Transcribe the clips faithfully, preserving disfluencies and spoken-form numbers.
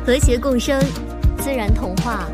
和谐共生，自然童话。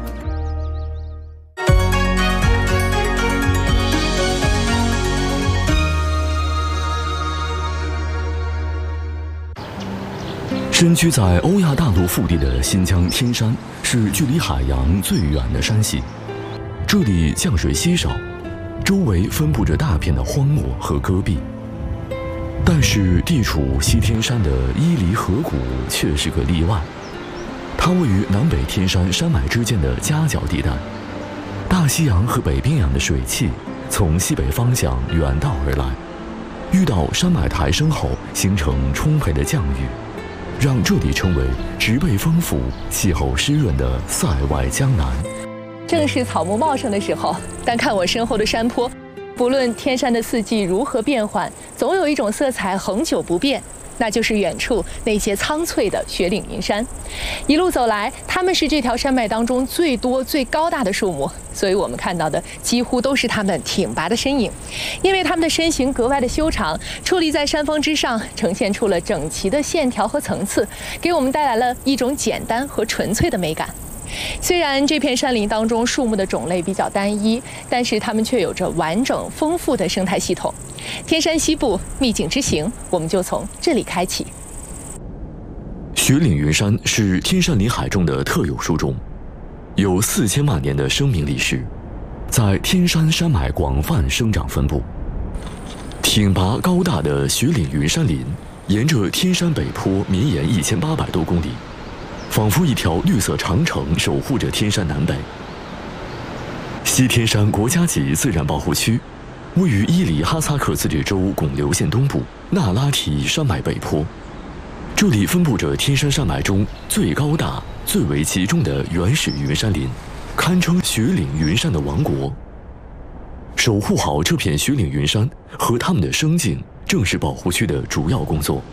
身居在欧亚大陆腹地的新疆天山，是距离海洋最远的山系。这里降水稀少，周围分布着大片的荒漠和戈壁。但是地处西天山的伊犁河谷却是个例外。它位于南北天山山脉之间的夹角地带，大西洋和北冰洋的水汽从西北方向远道而来，遇到山脉抬升后形成充沛的降雨，让这里成为植被丰富、气候湿润的塞外江南。 正是草木茂盛的时候，但看我身后的山坡，不论天山的四季如何变换，总有一种色彩恒久不变，那就是远处那些苍翠的雪岭云山。一路走来，它们是这条山脉当中最多最高大的树木，所以我们看到的几乎都是它们挺拔的身影。因为它们的身形格外的修长，矗立在山峰之上，呈现出了整齐的线条和层次，给我们带来了一种简单和纯粹的美感。虽然这片山林当中树木的种类比较单一，但是它们却有着完整丰富的生态系统。天山西部秘境之行，我们就从这里开启。 雪岭云山是天山林海中的特有树种，有四千万年的生命历史，在天山山脉广泛生长分布。挺拔高大的雪岭云山林，沿着天山北坡绵延一千八百多公里，仿佛一条绿色长城守护着天山南北。西天山国家级自然保护区位于伊犁哈萨克自治州巩留县东部那拉提山脉北坡，这里分布着天山山脉中最高大、最为集中的原始云山林，堪称雪岭云山的王国。守护好这片雪岭云山和它们的生境，正是保护区的主要工作。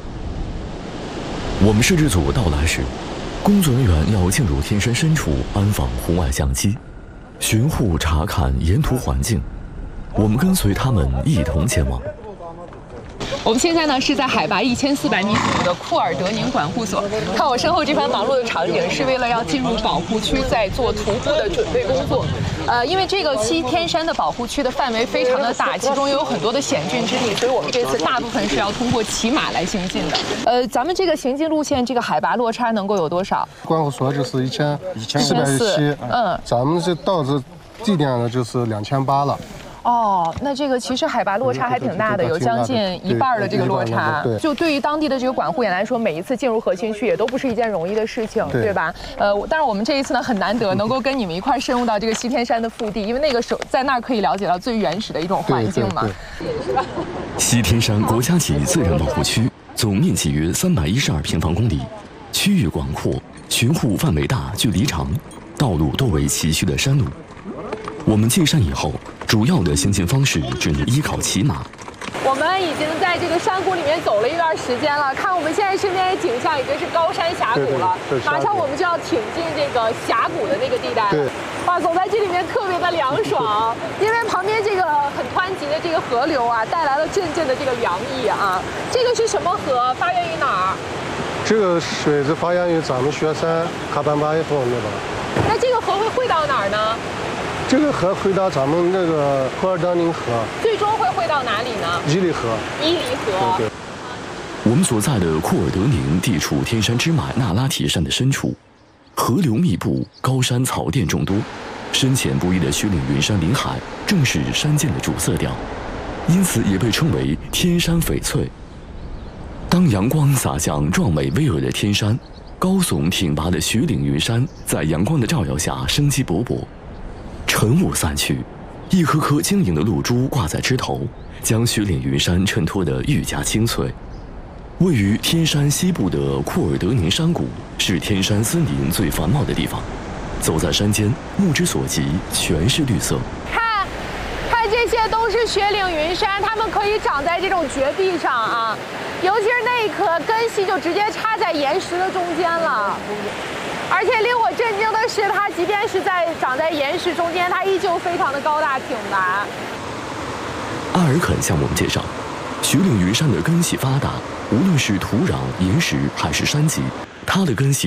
我们摄制组到来时，工作人员要进入天山深处安放红外相机，巡护查看沿途环境。我们跟随他们一同前往。 我们现在呢是在海拔一千四百米左右的库尔德宁管护所。看我身后这番忙碌的场景，是为了要进入保护区，在做徒步的准备工作。呃，因为这个西天山的保护区的范围非常的大，其中也有很多的险峻之地，所以我们这次大部分是要通过骑马来行进的。呃，咱们这个行进路线，这个海拔落差能够有多少？ 管护所就是一千一千四百七，嗯，咱们这到这地点呢就是两千八了。 哦，那这个其实海拔落差还挺大的，有将近一半的这个落差。就对于当地的这个管护员来说，每一次进入核心区也都不是一件容易的事情，对吧？呃，但是我们这一次呢很难得能够跟你们一块深入到这个西天山的腹地，因为那个时候在那儿可以了解到最原始的一种环境嘛。 西天山国家级自然保护区总面积约三百一十二平方公里，区域广阔，巡护范围大，距离长，道路多为崎岖的山路。我们进山以后，主要的行进方式只能依靠骑马。 我们已经在这个山谷里面走了一段时间了，看我们现在身边的景象已经是高山峡谷了，马上我们就要挺进这个峡谷的那个地带了。哇，走在这里面特别的凉爽，因为旁边这个很湍急的这个河流啊，带来了阵阵的这个凉意啊。这个是什么河？发源于哪儿？ 这个水是发源于咱们雪山喀班巴以后那个。 那这个河会汇到哪儿呢？ 这个河汇到咱们那个库尔德宁河， 最终会汇到哪里呢？ 伊犁河。 伊犁河。 对对。 我们所在的库尔德宁地处天山支脉那拉提山的深处，河流密布，高山草甸众多，深浅不一的雪岭云山林海正是山涧的主色调，因此也被称为天山翡翠。当阳光洒向壮美巍峨的天山，高耸挺拔的雪岭云山在阳光的照耀下生机勃勃。晨雾散去，一颗颗晶莹的露珠挂在枝头，将雪岭云山衬托得愈加清脆。位于天山西部的库尔德宁山谷是天山森林最繁茂的地方，走在山间，目之所及全是绿色。 看，看这些都是雪岭云山，它们可以长在这种绝壁上啊，尤其是那一颗根系就直接插在岩石的中间了。而且令我震惊的是，它即便是在长在岩石中间，它依旧非常的高大挺拔。 阿尔肯向我们介绍，雪岭云山的根系发达，无论是土壤、岩石还是山脊，它的根系